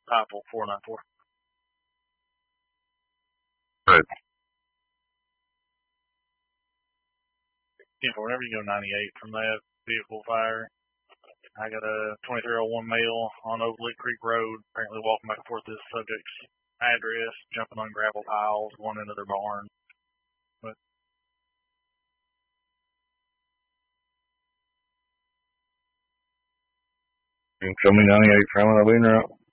Apple 494. Right. Whenever you go 98 from that vehicle fire, I got a 2301 male on Oak Creek Road, apparently walking back and forth to this subject's address, jumping on gravel piles, going into their barn. But You can show me 98 from it, I'll be in there.